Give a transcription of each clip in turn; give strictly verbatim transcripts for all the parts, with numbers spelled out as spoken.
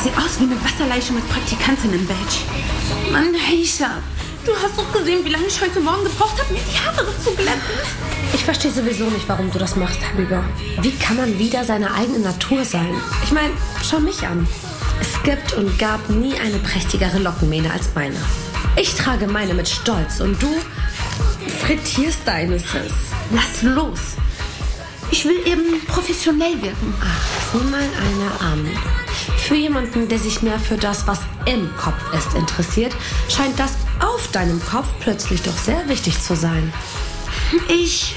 Das sieht aus wie eine Wasserleiche mit Praktikantinnen-Badge. Mann, Aisha, du hast doch gesehen, wie lange ich heute Morgen gebraucht habe, mir die Haare zu glätten. Ich verstehe sowieso nicht, warum du das machst, Habiba. Wie kann man wieder seine eigene Natur sein? Ich meine, schau mich an. Es gibt und gab nie eine prächtigere Lockenmähne als meine. Ich trage meine mit Stolz und du frittierst deine, Sis. Lass los. Ich will eben professionell wirken. Ach, sieh mal eine an. Für jemanden, der sich mehr für das, was im Kopf ist, interessiert, scheint das auf deinem Kopf plötzlich doch sehr wichtig zu sein. Ich...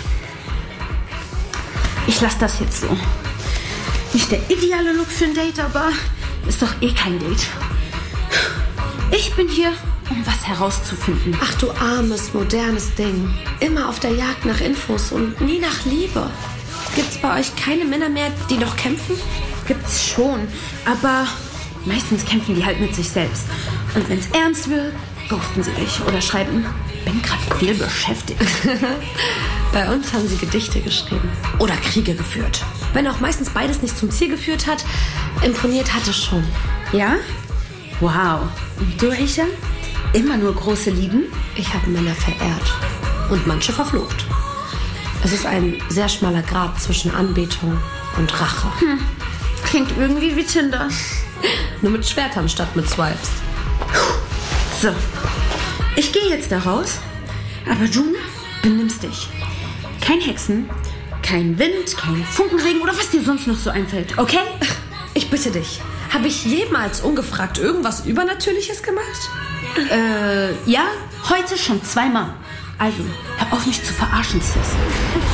Ich lasse das jetzt so. Nicht der ideale Look für ein Date, aber ist doch eh kein Date. Ich bin hier, um was herauszufinden. Ach du armes, modernes Ding. Immer auf der Jagd nach Infos und nie nach Liebe. Gibt's bei euch keine Männer mehr, die noch kämpfen? Gibt's schon, aber meistens kämpfen die halt mit sich selbst. Und wenn's ernst wird, ghosten sie dich oder schreiben, bin gerade viel beschäftigt. Bei uns haben sie Gedichte geschrieben. Oder Kriege geführt. Wenn auch meistens beides nicht zum Ziel geführt hat, imponiert hat es schon. Ja? Wow. Und du, Aisha? Immer nur große Lieben? Ich habe Männer verehrt. Und manche verflucht. Es ist ein sehr schmaler Grat zwischen Anbetung und Rache. Hm. Klingt irgendwie wie Tinder. Nur mit Schwertern statt mit Swipes. So. Ich gehe jetzt da raus, aber du benimmst dich. Kein Hexen, kein Wind, kein Funkenregen oder was dir sonst noch so einfällt, okay? Ich bitte dich. Habe ich jemals ungefragt irgendwas Übernatürliches gemacht? Äh, ja, heute schon zweimal. Also, hör auf mich zu verarschen, Sis.